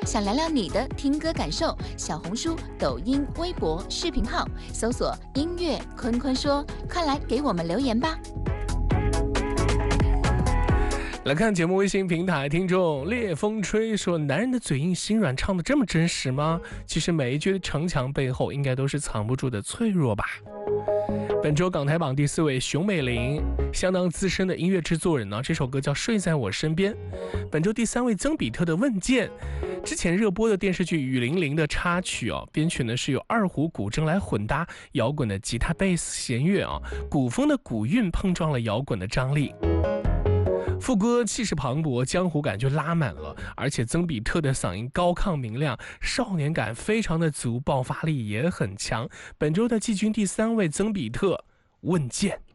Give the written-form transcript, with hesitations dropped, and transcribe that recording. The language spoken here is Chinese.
想聊聊你的听歌感受，小红书、抖音、微博、视频号搜索音乐坤坤说，快来给我们留言吧。 来看节目微信平台听众烈风吹说，男人的嘴硬心软唱得这么真实吗？其实每一句城墙背后应该都是藏不住的脆弱吧。本周港台榜第4位熊美玲，相当资深的音乐制作人呢，这首歌叫《睡在我身边》。本周第3位曾比特的《问剑》，之前热播的电视剧《雨霖铃》的插曲哦，编曲呢是由二胡、古筝来混搭摇滚的吉他、贝斯、弦乐啊，古风的古韵碰撞了摇滚的张力。副歌气势磅礴，江湖感就拉满了，而且曾比特的嗓音高亢明亮，少年感非常的足，爆发力也很强。本周的季军第3位曾比特，《问剑》。